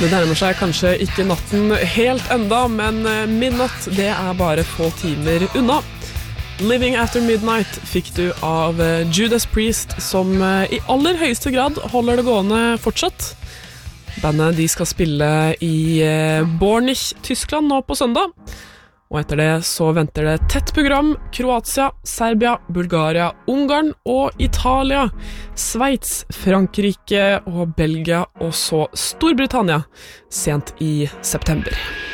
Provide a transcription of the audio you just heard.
Det nærmer seg kanskje ikke natten helt enda, men midnatt, det bare få timer unna. Living After Midnight fikk du av Judas Priest, som i aller høyeste grad holder det gående fortsatt. Bandet de skal spille i Bornich, Tyskland nå på søndag. Og etter det så venter det tett program Kroatia, Serbia, Bulgaria, Ungarn og Italia, Sveits, Frankrike og Belgia og så Storbritannia sent i september.